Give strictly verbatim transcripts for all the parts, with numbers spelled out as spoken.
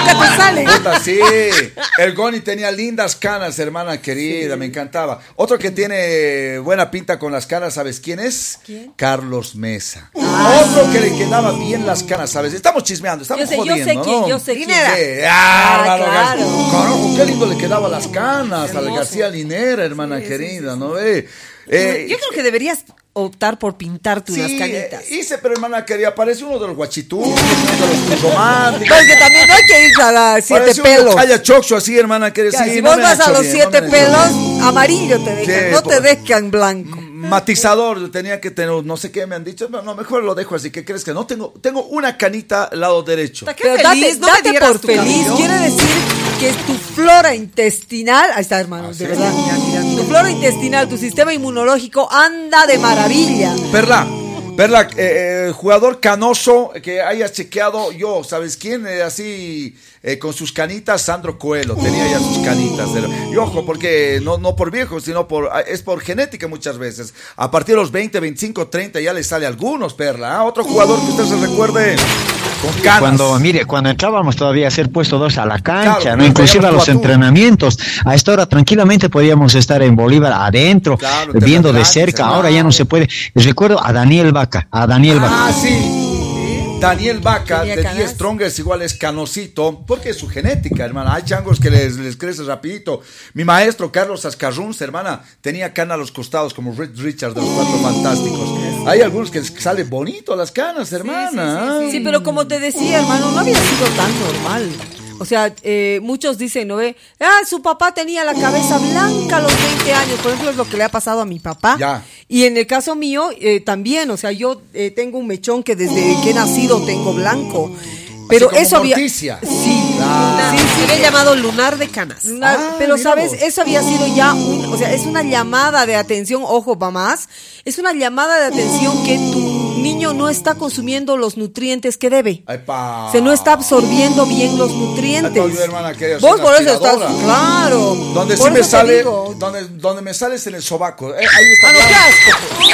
nunca te sale. Puta, sí. El Goni tenía lindas canas, hermana querida, sí. Me encantaba. Otro que tiene buena pinta con las canas, ¿sabes quién es? ¿Quién? Carlos Mesa. Ah, Otro que le quedaba bien las canas, ¿sabes? Estamos chismeando, estamos yo sé, jodiendo, yo sé ¿no? quién, yo sé quién. Sí. Ah, ah, claro. claro. Carajo, qué lindo le quedaban las canas Hermoso. al García Linera, hermana sí, querida, sí, sí, ¿no? sí. Eh, eh, yo creo que deberías optar por pintarte sí, unas canitas. hice, pero hermana querida, parece uno de los guachitudos, uno de los románticos. No, es que también no hay que ir a las siete Parece pelos. Calla chocho así, hermana querida. Ya, Sí, si no vos me vas han a hecho los bien, siete no me han hecho pelos, bien. amarillo te dejan, Sí, no te por- dejan blanco. Matizador, tenía que tener, no sé qué me han dicho, no, no, mejor lo dejo así, ¿qué crees que no? Tengo, tengo una canita al lado derecho. Pero feliz, date, no me date dieras por tu feliz, cabello. quiere decir que tu flora intestinal, ahí está hermano, ¿Ah, de sí? verdad, mira, mira, tu flora intestinal, tu sistema inmunológico anda de maravilla. Perla, Perla, eh, eh, jugador canoso que hayas chequeado yo, ¿sabes quién? Eh, así, eh, con sus canitas, Sandro Coelho, tenía ya sus canitas. De, y ojo, porque no, no por viejo, sino por, es por genética muchas veces. A partir de los veinte, veinticinco, treinta ya le sale a algunos, Perla. ¿Ah? Otro jugador que usted se recuerde con canas. Cuando, mire, cuando entrábamos todavía a ser puesto dos a la cancha, Claro, ¿no? Inclusive a los tú a tú. entrenamientos. A esta hora tranquilamente podíamos estar en Bolívar adentro, Claro, viendo de gratis, cerca. hermano. Ahora ya no se puede. Recuerdo a Daniel Vaca, a Daniel Vaca. Ah, sí. Daniel Vaca, Tenía de canas. diez Strongest, igual es canosito, porque es su genética, hermana. Hay changos que les, les crece rapidito. Mi maestro, Carlos Ascarruns, hermana, tenía cana a los costados, como Red Richards de los Cuatro Fantásticos. Hay algunos que les sale bonito las canas, hermana. Sí, pero como te decía, hermano, no había sido tan normal. O sea, eh, muchos dicen, ¿no ve? Ah, su papá tenía la cabeza blanca a los veinte años. Por ejemplo, es lo que le ha pasado a mi papá. Ya. Y en el caso mío, eh, también. O sea, yo eh, tengo un mechón que desde que he nacido tengo blanco. Pero como eso había... Morticia. Sí, Ah. sí, sí. Se había llamado lunar de canas. Una- Ah, pero mira sabes, vos. eso había sido ya un, o sea, es una llamada de atención, ojo, mamás, es una llamada de atención que tu niño no está consumiendo los nutrientes que debe. Ay, pa. Se no está absorbiendo bien los nutrientes. Ay, pa, yo, hermana, quería Vos ser por eso estás, aspiradora. claro. Donde por sí me eso te sale, digo. donde, donde me sale es en el sobaco. Eh, ahí está. Ah, no, blanco. qué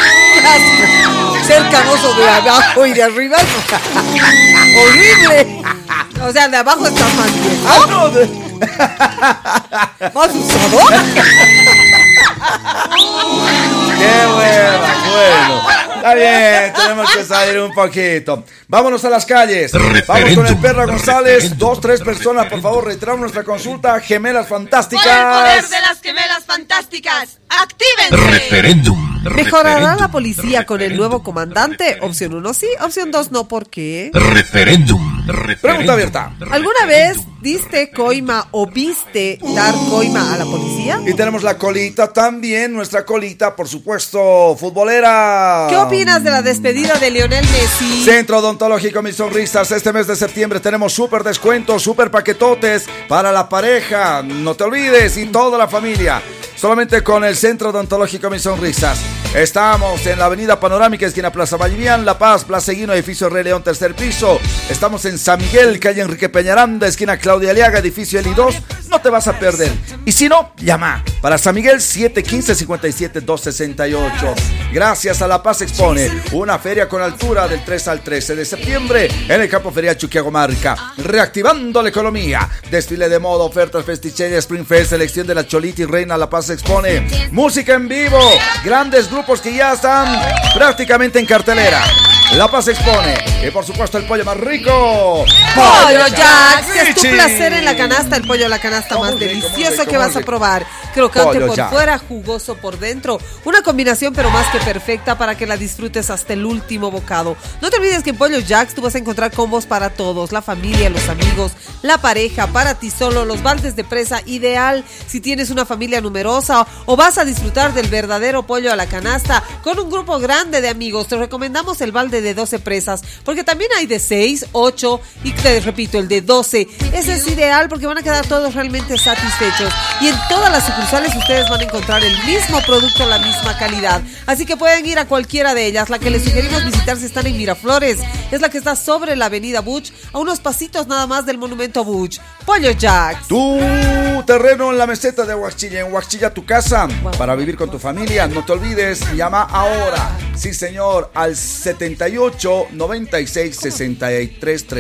asco. Qué asco. Ser canoso de abajo y de arriba. no. Horrible. O sea, de abajo estás más bien. Ah, no, de- ¿Más usado? Qué hueva, bueno. Está bien, tenemos que salir un poquito. Vámonos a las calles. Vamos con el Perra González. Dos, tres personas, por favor, retiramos nuestra consulta. Gemelas Por el fantásticas. poder de las gemelas fantásticas, ¡actívense! Referéndum. ¿Mejorará Referéndum. la policía con el nuevo comandante? Opción uno sí, opción dos no, ¿por qué? Referéndum. Pregunta abierta. ¿Alguna vez diste coima o viste dar coima a la policía? Y tenemos la colita también, nuestra colita, por supuesto, futbolera. ¿Qué opinas de la despedida de Lionel Messi? Centro Odontológico Mis Sonrisas. Este mes de septiembre tenemos súper descuentos, súper paquetotes para la pareja. No te olvides, y toda la familia. Solamente con el Centro Odontológico Mis Sonrisas. Estamos en la avenida Panorámica, esquina Plaza Vallivian, La Paz, Plaza Higuino, edificio Rey León, tercer piso. Estamos en San Miguel, calle Enrique Peñaranda, esquina Claudia Aliaga, edificio L I dos. No te vas a perder. Y si no, llama para San Miguel siete uno cinco, cinco siete, dos seis ocho. Gracias a La Paz Expone, una feria con altura del tres al trece de septiembre en el campo ferial Chuquiagomarca. Reactivando la economía. Desfile de moda, ofertas, festichería, Spring Fest, selección de la Cholita y Reina. La Paz Expone. Música en vivo. Grandes grupos que ya están prácticamente en cartelera. La Paz Expone. Y por supuesto el pollo más rico. Pollo Jack, que es tu Richie. placer en la canasta, el pollo a la canasta Muy más rico, muy delicioso rico, que vas muy a rico. probar. Crocante Pollo por Jack. fuera, jugoso por dentro. Una combinación pero más que perfecta para que la disfrutes hasta el último bocado. No te olvides que en Pollo Jacks tú vas a encontrar combos para todos, la familia, los amigos, la pareja, para ti solo, los baldes de presa, ideal si tienes una familia numerosa o vas a disfrutar del verdadero pollo a la canasta con un grupo grande de amigos. Te recomendamos el balde de doce presas porque también hay de seis, ocho y te repito, el de doce. Ese es ideal porque van a quedar todos realmente satisfechos y en todas las sucursales ustedes van a encontrar el mismo producto, la misma calidad. Así que pueden ir a cualquiera de ellas. La que les sugerimos visitar si están en Miraflores es la que está sobre la avenida Buch, a unos pasitos nada más del monumento Buch. Pollo Jacks. Tu terreno en la meseta de Huachilla, en Huachilla tu casa, para vivir con tu familia. No te olvides, llama ahora. Sí, señor, al setenta y ocho, noventa y seis, sesenta y tres.